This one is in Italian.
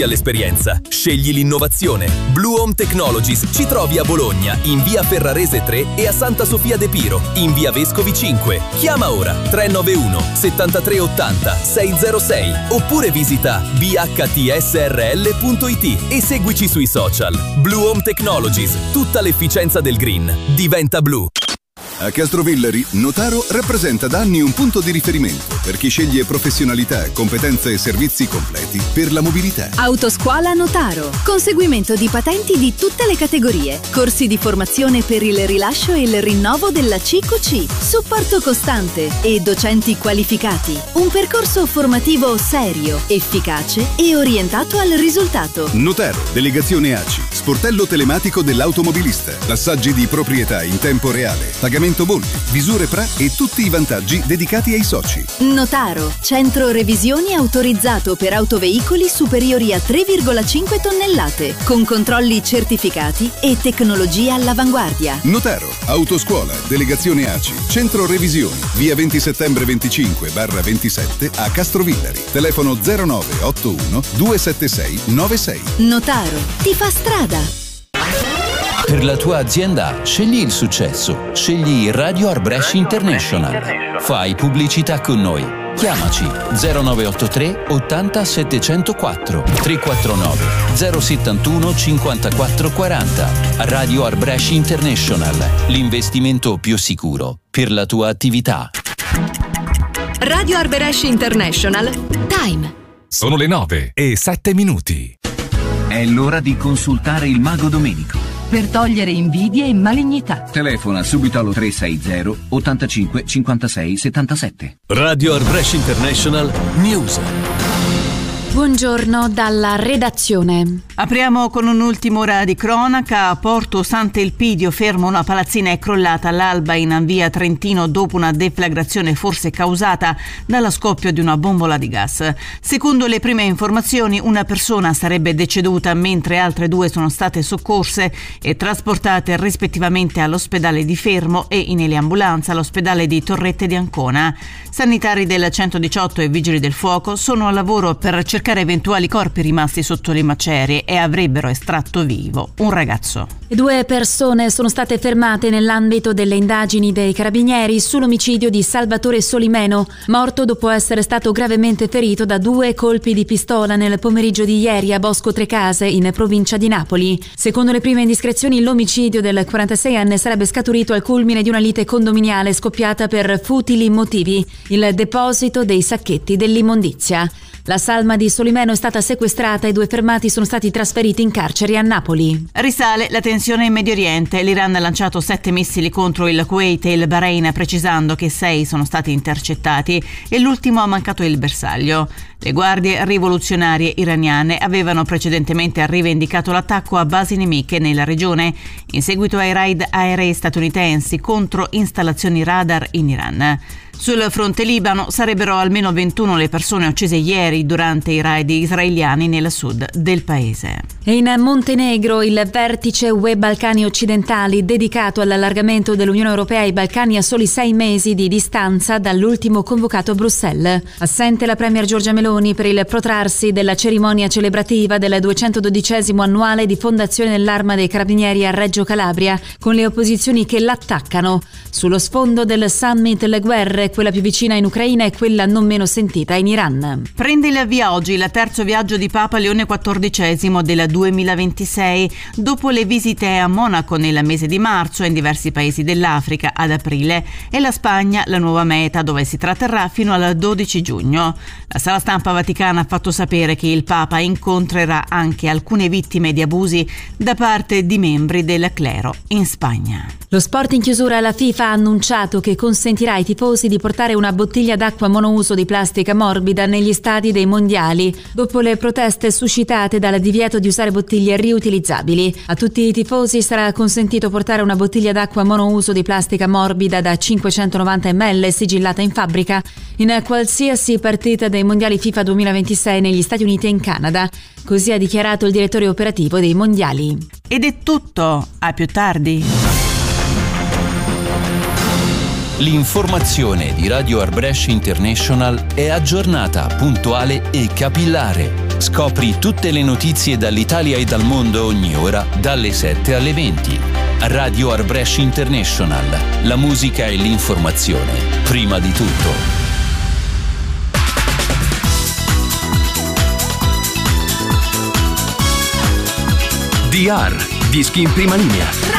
all'esperienza. Scegli l'innovazione. Blue Home Technologies ci trovi a Bologna, in via Ferrarese 3 e a Santa Sofia de Piro, in via Vescovi 5. Chiama ora 391 73 80 606 oppure visita bhtsrl.it e seguici sui social. Blue Home Technologies, tutta l'efficienza del green diventa blu. A Castrovillari, Notaro rappresenta da anni un punto di riferimento per chi sceglie professionalità, competenze e servizi completi per la mobilità. Autoscuola Notaro. Conseguimento di patenti di tutte le categorie. Corsi di formazione per il rilascio e il rinnovo della CQC. Supporto costante e docenti qualificati. Un percorso formativo serio, efficace e orientato al risultato. Notaro, delegazione ACI, sportello telematico dell'automobilista, passaggi di proprietà in tempo reale, pagamento bolli, visure PRA e tutti i vantaggi dedicati ai soci. Notaro, centro revisioni autorizzato per autoveicoli superiori a 3,5 tonnellate, con controlli certificati e tecnologia all'avanguardia. Notaro, autoscuola, delegazione ACI, centro revisioni, via 20 settembre 25/27 a Castrovillari, telefono 0981 276 96. Notaro, ti fa strada. Per la tua azienda scegli il successo, scegli Radio Arbresh International. Fai pubblicità con noi. Chiamaci 0983 80 704 349 071 54 40. Radio Arbresh International, l'investimento più sicuro per la tua attività. Radio Arbresh International. Time. Sono le 9:07. È l'ora di consultare il Mago Domenico. Per togliere invidie e malignità. Telefona subito allo 360 85 56 77. Radio Arbresh International News. Buongiorno dalla redazione. Apriamo con un'ultima ora di cronaca. A Porto Sant'Elpidio fermo una palazzina è crollata all'alba in via Trentino dopo una deflagrazione forse causata dallo scoppio di una bombola di gas. Secondo le prime informazioni una persona sarebbe deceduta mentre altre due sono state soccorse e trasportate rispettivamente all'ospedale di Fermo e in eliambulanza all'ospedale di Torrette di Ancona. Sanitari del 118 e vigili del fuoco sono a lavoro per cercare eventuali corpi rimasti sotto le macerie e avrebbero estratto vivo un ragazzo. 2 persone sono state fermate nell'ambito delle indagini dei carabinieri sull'omicidio di Salvatore Solimeno, morto dopo essere stato gravemente ferito da 2 colpi di pistola nel pomeriggio di ieri a Bosco Trecase, in provincia di Napoli. Secondo le prime indiscrezioni, l'omicidio del 46enne sarebbe scaturito al culmine di una lite condominiale scoppiata per futili motivi, il deposito dei sacchetti dell'immondizia. La salma di Solimeno è stata sequestrata e 2 fermati sono stati trasferiti in carcere a Napoli. Risale la tensione in Medio Oriente. L'Iran ha lanciato 7 missili contro il Kuwait e il Bahrain, precisando che 6 sono stati intercettati e l'ultimo ha mancato il bersaglio. Le guardie rivoluzionarie iraniane avevano precedentemente rivendicato l'attacco a basi nemiche nella regione in seguito ai raid aerei statunitensi contro installazioni radar in Iran. Sul fronte libano sarebbero almeno 21 le persone uccise ieri durante i raid israeliani nel sud del paese. E in Montenegro il vertice UE Balcani occidentali dedicato all'allargamento dell'Unione Europea ai Balcani a soli 6 mesi di distanza dall'ultimo convocato a Bruxelles. Assente la premier Giorgia Meloni per il protrarsi della cerimonia celebrativa del 212° annuale di fondazione dell'Arma dei Carabinieri a Reggio Calabria, con le opposizioni che l'attaccano. Sullo sfondo del summit le guerre, quella più vicina in Ucraina e quella non meno sentita in Iran. Prende il via oggi il terzo viaggio di Papa Leone XIV del 2026, dopo le visite a Monaco nel mese di marzo e in diversi paesi dell'Africa ad aprile, e la Spagna la nuova meta dove si tratterrà fino al 12 giugno. La sala stampa vaticana ha fatto sapere che il Papa incontrerà anche alcune vittime di abusi da parte di membri del clero in Spagna. Lo sport in chiusura. La FIFA ha annunciato che consentirà ai tifosi di portare una bottiglia d'acqua monouso di plastica morbida negli stadi dei mondiali, dopo le proteste suscitate dal divieto di usare bottiglie riutilizzabili. A tutti i tifosi sarà consentito portare una bottiglia d'acqua monouso di plastica morbida da 590 ml sigillata in fabbrica in qualsiasi partita dei mondiali FIFA 2026 negli Stati Uniti e in Canada. Così ha dichiarato il direttore operativo dei mondiali. Ed è tutto, a più tardi. L'informazione di Radio Arbresh International è aggiornata, puntuale e capillare. Scopri tutte le notizie dall'Italia e dal mondo ogni ora, dalle 7 alle 20. Radio Art Brech International. La musica e l'informazione. Prima di tutto. DR, dischi in prima linea.